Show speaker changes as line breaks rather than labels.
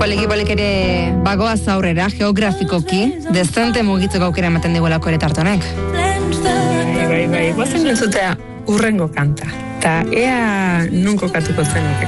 Poliki ere bagoaz aurrera, geografikoki, dezente mugitzeko aukera ematen digulako ere tartonek.
Bai, guazen entzutea urrengo kanta. Eta ea nun kokatuko zenuke.